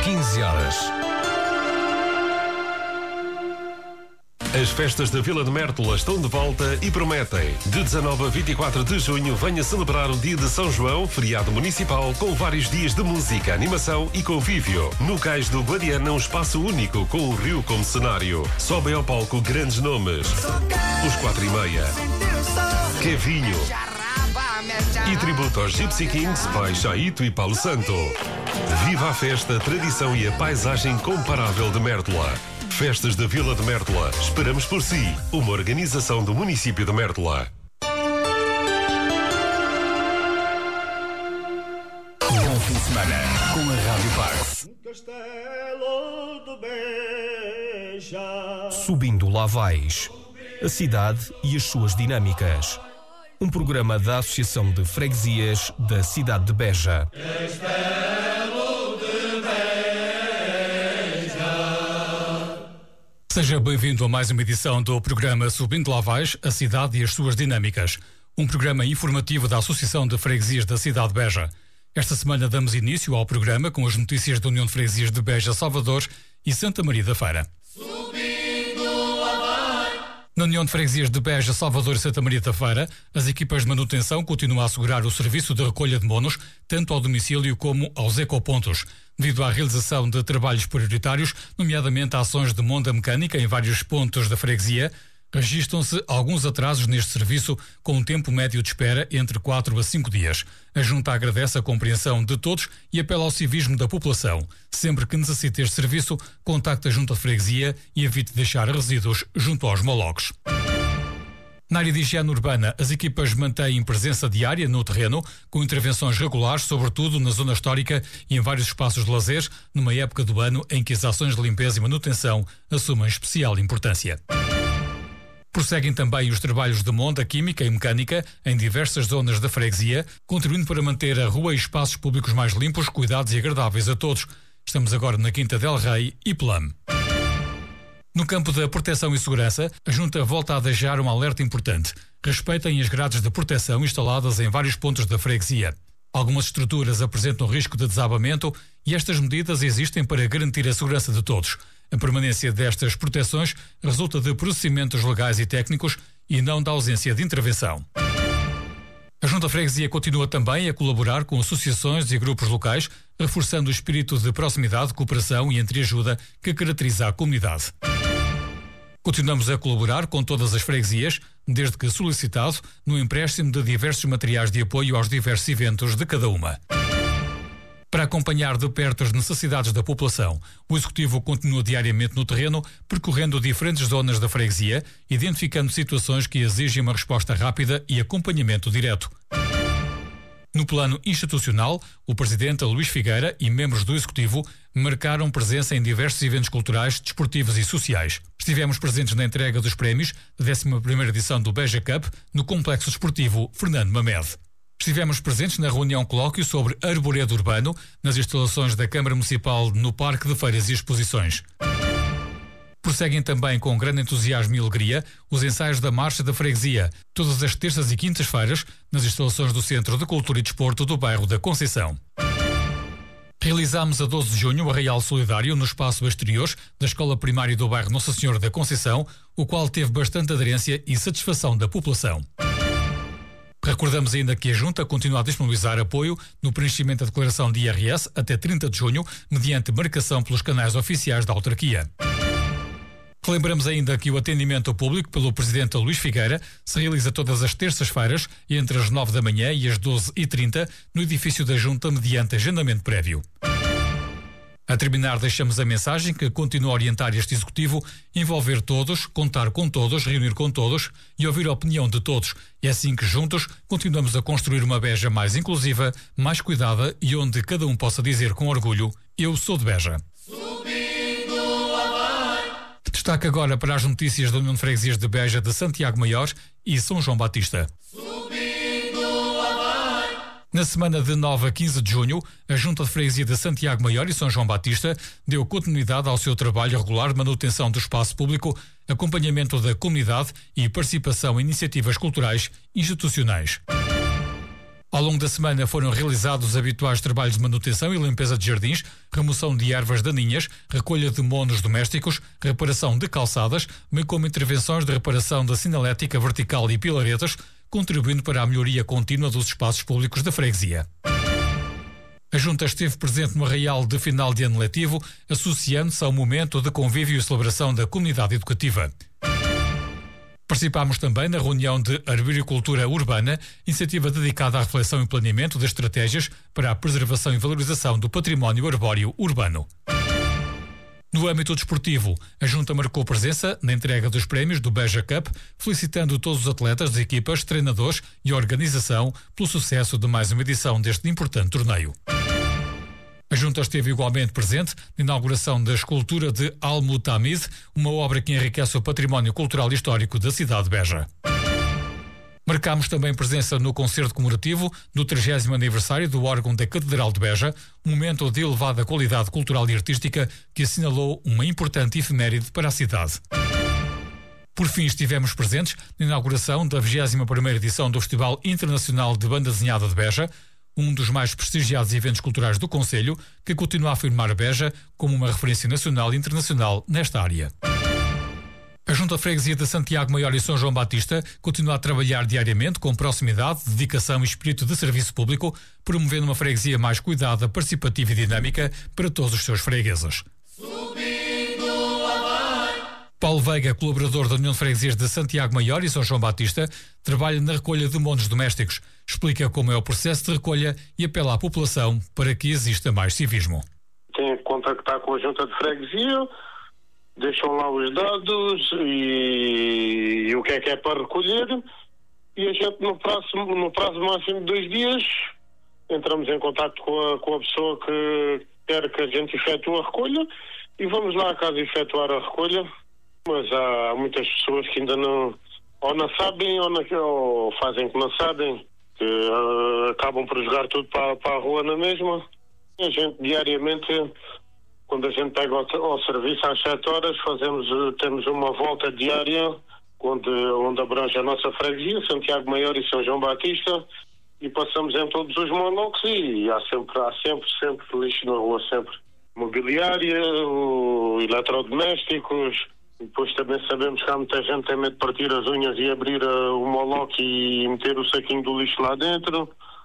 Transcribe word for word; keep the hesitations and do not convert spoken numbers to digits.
quinze horas. As festas da Vila de Mértola estão de volta e prometem. De dezanove a vinte e quatro de junho, venha celebrar o dia de São João, feriado municipal, com vários dias de música, animação e convívio. No Cais do Guadiana, um espaço único, com o rio como cenário. Sobem ao palco grandes nomes. Os Quatro e Meia, Kevinho e tributo aos Gypsy Kings, Pai Chaito e Paulo Santo. Viva a festa, a tradição e a paisagem incomparável de Mértola. Festas da Vila de Mértola. Esperamos por si. Uma organização do município de Mértola. Bom fim de semana com a Rádio Pax. Castelo de Beja. Subindo lá vais. A cidade e as suas dinâmicas. Um programa da Associação de Freguesias da cidade de Beja. Seja bem-vindo a mais uma edição do programa Subindo lá vais, a cidade e as suas dinâmicas. Um programa informativo da Associação de Freguesias da cidade de Beja. Esta semana damos início ao programa com as notícias da União de Freguesias de Beja, Salvador e Santa Maria da Feira. Na União de Freguesias de Beja, Salvador e Santa Maria da Feira, as equipas de manutenção continuam a assegurar o serviço de recolha de monos, tanto ao domicílio como aos ecopontos. Devido à realização de trabalhos prioritários, nomeadamente ações de monda mecânica em vários pontos da freguesia, registram-se alguns atrasos neste serviço, com um tempo médio de espera entre quatro a cinco dias. A Junta agradece a compreensão de todos e apela ao civismo da população. Sempre que necessite este serviço, contacte a Junta de Freguesia e evite deixar resíduos junto aos molocos. Na área de higiene urbana, as equipas mantêm presença diária no terreno, com intervenções regulares, sobretudo na zona histórica e em vários espaços de lazer, numa época do ano em que as ações de limpeza e manutenção assumem especial importância. Prosseguem também os trabalhos de monda química e mecânica em diversas zonas da freguesia, contribuindo para manter a rua e espaços públicos mais limpos, cuidados e agradáveis a todos. Estamos agora na Quinta del Rei e Pelame. No campo da proteção e segurança, a Junta volta a deixar um alerta importante. Respeitem as grades de proteção instaladas em vários pontos da freguesia. Algumas estruturas apresentam risco de desabamento e estas medidas existem para garantir a segurança de todos. A permanência destas proteções resulta de procedimentos legais e técnicos e não da ausência de intervenção. A Junta Freguesia continua também a colaborar com associações e grupos locais, reforçando o espírito de proximidade, cooperação e entreajuda que caracteriza a comunidade. Continuamos a colaborar com todas as freguesias, desde que solicitado, no empréstimo de diversos materiais de apoio aos diversos eventos de cada uma. Para acompanhar de perto as necessidades da população, o Executivo continua diariamente no terreno, percorrendo diferentes zonas da freguesia, identificando situações que exigem uma resposta rápida e acompanhamento direto. No plano institucional, o Presidente Luís Figueira e membros do Executivo marcaram presença em diversos eventos culturais, desportivos e sociais. Estivemos presentes na entrega dos prémios da décima primeira edição do Beja Cup no Complexo Desportivo Fernando Mamed. Estivemos presentes na reunião colóquio sobre arboredo urbano nas instalações da Câmara Municipal no Parque de Feiras e Exposições. Prosseguem também com grande entusiasmo e alegria os ensaios da Marcha da Freguesia, todas as terças e quintas-feiras, nas instalações do Centro de Cultura e Desporto do bairro da Conceição. Realizámos a doze de junho o Arraial Solidário no espaço exterior da Escola Primária do bairro Nossa Senhora da Conceição, o qual teve bastante aderência e satisfação da população. Recordamos ainda que a Junta continua a disponibilizar apoio no preenchimento da declaração de I R S até trinta de junho, mediante marcação pelos canais oficiais da autarquia. Relembramos ainda que o atendimento ao público pelo Presidente Luís Figueira se realiza todas as terças-feiras, entre as nove da manhã e as doze e trinta, no edifício da Junta, mediante agendamento prévio. A terminar, deixamos a mensagem que continua a orientar este Executivo: envolver todos, contar com todos, reunir com todos e ouvir a opinião de todos. É assim que juntos continuamos a construir uma Beja mais inclusiva, mais cuidada e onde cada um possa dizer com orgulho: eu sou de Beja. Destaque agora para as notícias da União de Freguesias de Beja, de Santiago Maior e São João Batista. Na semana de nove a quinze de junho, a Junta de Freguesia de Santiago Maior e São João Batista deu continuidade ao seu trabalho regular de manutenção do espaço público, acompanhamento da comunidade e participação em iniciativas culturais institucionais. Ao longo da semana foram realizados os habituais trabalhos de manutenção e limpeza de jardins, remoção de ervas daninhas, recolha de monos domésticos, reparação de calçadas, bem como intervenções de reparação da sinalética vertical e pilaretas, contribuindo para a melhoria contínua dos espaços públicos da freguesia. A Junta esteve presente no arraial de final de ano letivo, associando-se ao momento de convívio e celebração da comunidade educativa. Participámos também na reunião de Arboricultura Urbana, iniciativa dedicada à reflexão e planeamento de estratégias para a preservação e valorização do património arbóreo urbano. No âmbito desportivo, a Junta marcou presença na entrega dos prémios do Beja Cup, felicitando todos os atletas das equipas, treinadores e organização pelo sucesso de mais uma edição deste importante torneio. A Junta esteve igualmente presente na inauguração da escultura de Al-Mutamid, uma obra que enriquece o património cultural e histórico da cidade de Beja. Marcámos também presença no concerto comemorativo do trigésimo aniversário do órgão da Catedral de Beja, um momento de elevada qualidade cultural e artística que assinalou uma importante efeméride para a cidade. Por fim, estivemos presentes na inauguração da vigésima primeira edição do Festival Internacional de Banda Desenhada de Beja, um dos mais prestigiados eventos culturais do concelho, que continua a afirmar a Beja como uma referência nacional e internacional nesta área. A Junta de Freguesia de Santiago Maior e São João Batista continua a trabalhar diariamente com proximidade, dedicação e espírito de serviço público, promovendo uma freguesia mais cuidada, participativa e dinâmica para todos os seus fregueses. Paulo Veiga, colaborador da União de Freguesias de Santiago Maior e São João Batista, trabalha na recolha de monos domésticos. Explica como é o processo de recolha e apela à população para que exista mais civismo. Tem que contactar com a Junta de Freguesia, deixam lá os dados e, e o que é que é para recolher, e a gente no prazo, no prazo máximo de dois dias entramos em contato com a, com a pessoa que quer que a gente efetue a recolha e vamos lá a casa efetuar a recolha. Mas há muitas pessoas que ainda não, ou não sabem ou, não, ou fazem que não sabem, que uh, acabam por jogar tudo para, para a rua na mesma. A gente diariamente, quando a gente pega ao, ao serviço às sete horas, fazemos, temos uma volta diária onde, onde abrange a nossa freguesia, Santiago Maior e São João Batista, e passamos em todos os monólogos e há sempre, há sempre, sempre lixo na rua, sempre. Mobiliária, o, eletrodomésticos. Depois também sabemos que há muita gente que tem medo de partir as unhas e abrir uh, o moloque e meter o saquinho do lixo lá dentro.